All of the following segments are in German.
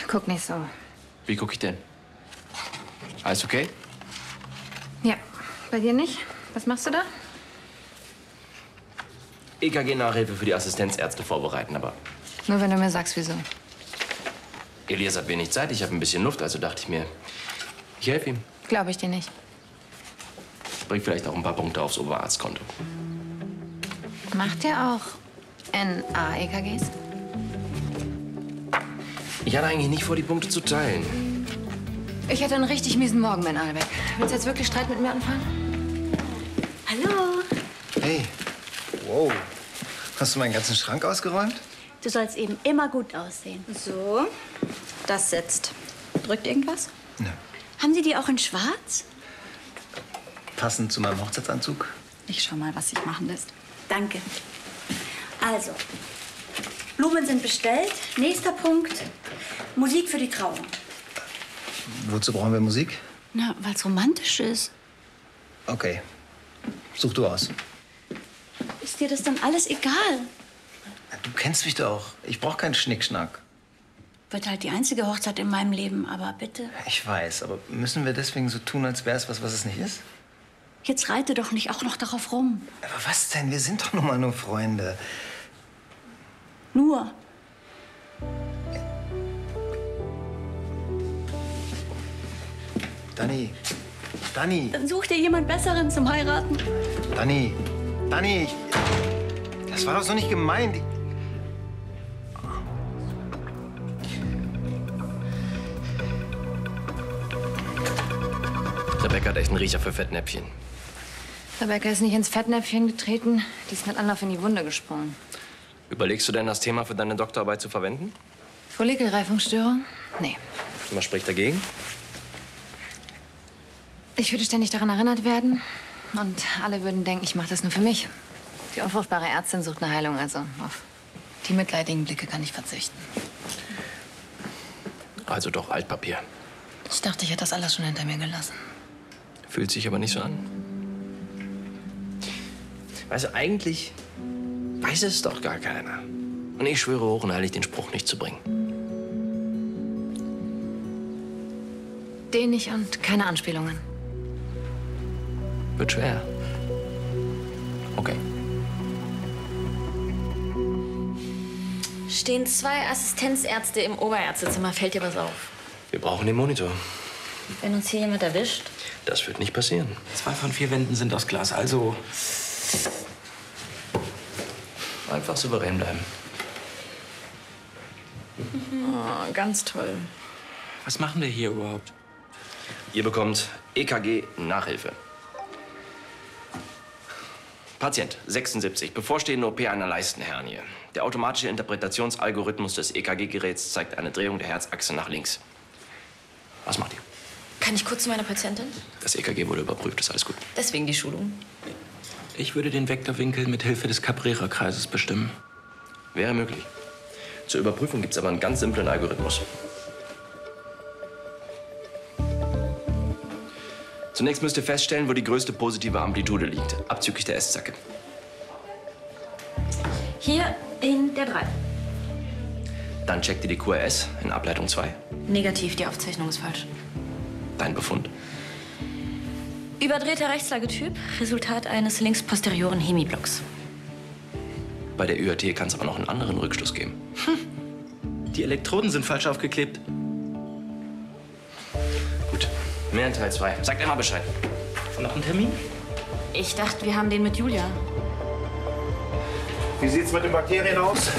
Guck nicht so. Wie guck ich denn? Alles okay? Ja, bei dir nicht? Was machst du da? EKG-Nachhilfe für die Assistenzärzte vorbereiten, aber Nur wenn du mir sagst, wieso. Elias hat wenig Zeit, ich habe ein bisschen Luft, also dachte ich mir, ich helfe ihm. Glaube ich dir nicht. Bringt vielleicht auch ein paar Punkte aufs Oberarztkonto. Macht ihr auch NA-EKGs? Ich hatte eigentlich nicht vor, die Punkte zu teilen. Ich hatte einen richtig miesen Morgen, Ben Albeck. Willst du jetzt wirklich Streit mit mir anfangen? Hallo. Hey. Wow. Hast du meinen ganzen Schrank ausgeräumt? Du sollst eben immer gut aussehen. So, das sitzt. Drückt irgendwas? Nö. Haben Sie die auch in schwarz? Passend zu meinem Hochzeitsanzug? Ich schau mal, was sich machen lässt. Danke. Also, Blumen sind bestellt. Nächster Punkt, Musik für die Trauung. Wozu brauchen wir Musik? Na, weil's romantisch ist. Okay. Such du aus. Ist dir das dann alles egal? Du kennst mich doch. Ich brauche keinen Schnickschnack. Wird halt die einzige Hochzeit in meinem Leben, aber bitte. Ich weiß, aber müssen wir deswegen so tun, als wäre es was es nicht ist? Jetzt reite doch nicht auch noch darauf rum. Aber was denn? Wir sind doch nun mal nur Freunde. Nur. Dani. Dani. Dann such dir jemand Besseren zum Heiraten. Dani. Dani. Das war doch so nicht gemeint. Rebecca hat echt einen Riecher für Fettnäpfchen. Rebecca ist nicht ins Fettnäpfchen getreten. Die ist mit Anlauf in die Wunde gesprungen. Überlegst du denn, das Thema für deine Doktorarbeit zu verwenden? Follikelreifungsstörung? Nee. Was spricht dagegen? Ich würde ständig daran erinnert werden. Und alle würden denken, ich mache das nur für mich. Die unfruchtbare Ärztin sucht eine Heilung, also auf die mitleidigen Blicke kann ich verzichten. Also doch Altpapier. Ich dachte, ich hätte das alles schon hinter mir gelassen. Fühlt sich aber nicht so an. Weißt du, eigentlich weiß es doch gar keiner. Und ich schwöre hoch und heilig, den Spruch nicht zu bringen. Den nicht und keine Anspielungen. Wird schwer. Okay. Stehen 2 Assistenzärzte im Oberärztezimmer. Fällt dir was auf? Wir brauchen den Monitor. Wenn uns hier jemand erwischt? Das wird nicht passieren. 2 von 4 Wänden sind aus Glas, also... Einfach souverän bleiben. Oh, ganz toll. Was machen wir hier überhaupt? Ihr bekommt EKG-Nachhilfe. Patient 76, bevorstehende OP einer Leistenhernie. Der automatische Interpretationsalgorithmus des EKG-Geräts zeigt eine Drehung der Herzachse nach links. Was macht ihr? Kann ich kurz zu meiner Patientin? Das EKG wurde überprüft, ist alles gut. Deswegen die Schulung. Ich würde den Vektorwinkel mit Hilfe des Cabrera-Kreises bestimmen. Wäre möglich. Zur Überprüfung gibt es aber einen ganz simplen Algorithmus. Zunächst müsst ihr feststellen, wo die größte positive Amplitude liegt, abzüglich der S-Zacke. Hier in der 3. Dann checkt ihr die QRS in Ableitung 2. Negativ, die Aufzeichnung ist falsch. Dein Befund. Überdrehter Rechtslagetyp, Resultat eines linksposterioren Hemiblocks. Bei der ÜRT kann es aber noch einen anderen Rückschluss geben. Die Elektroden sind falsch aufgeklebt. Gut, mehr in Teil 2. Sagt immer Bescheid. Noch ein Termin? Ich dachte, wir haben den mit Julia. Wie sieht's mit den Bakterien aus?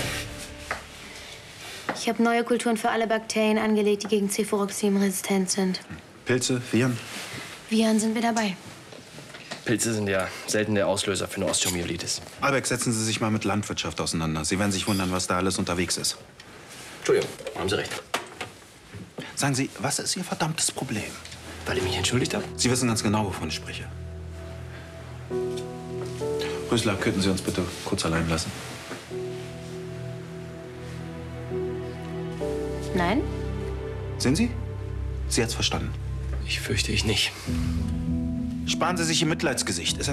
Ich habe neue Kulturen für alle Bakterien angelegt, die gegen Cefuroxim resistent sind. Pilze, Viren? Viren sind wir dabei. Pilze sind ja selten der Auslöser für eine Osteomyelitis. Albeck, setzen Sie sich mal mit Landwirtschaft auseinander. Sie werden sich wundern, was da alles unterwegs ist. Entschuldigung, haben Sie recht. Sagen Sie, was ist Ihr verdammtes Problem? Weil ich mich entschuldigt habe? Sie wissen ganz genau, wovon ich spreche. Rösler, könnten Sie uns bitte kurz allein lassen? Nein? Sehen Sie? Sie hat's verstanden. Ich fürchte ich nicht. Sparen Sie sich Ihr Mitleidsgesicht.